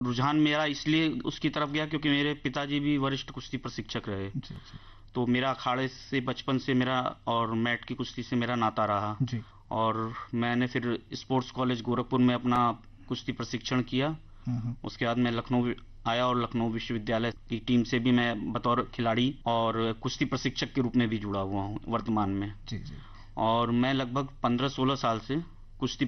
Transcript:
रुझान मेरा इसलिए उसकी तरफ गया क्योंकि मेरे पिताजी भी वरिष्ठ कुश्ती प्रशिक्षक रहे। जी जी तो मेरा अखाड़े से बचपन से मेरा और मैट की कुश्ती से मेरा नाता रहा। जी। और मैंने फिर स्पोर्ट्स कॉलेज गोरखपुर में अपना कुश्ती प्रशिक्षण किया। हम्म। उसके बाद मैं लखनऊ आया और लखनऊ विश्वविद्यालय की टीम से भी मैं बतौर खिलाड़ी और कुश्ती प्रशिक्षक के रूप में भी जुड़ा हुआ हूँ वर्तमान में। जी जी। और मैं लगभग 15-16 साल से कुश्ती